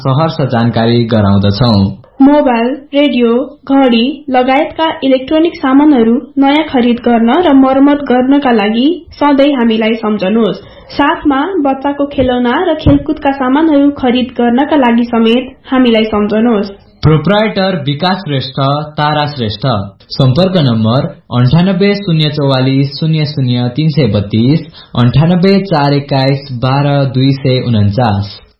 सहर्ष जानकारी गराउँदछौं। Mobile, radio, घडी लगायतका इलेक्ट्रोनिक सामानहरू नयाँ खरिद गर्न र मर्मत गर्नका लागि सधैँ हामीलाई सम्झनुहोस्। साथमा बच्चाको खेलौना र खेलकुदका सामानहरू खरिद गर्नका लागि समेत हामीलाई सम्झनुहोस्। प्रोप्राइटर विकास श्रेष्ठ, तारा श्रेष्ठ। सम्पर्क नम्बर 9804400332, 9841121249।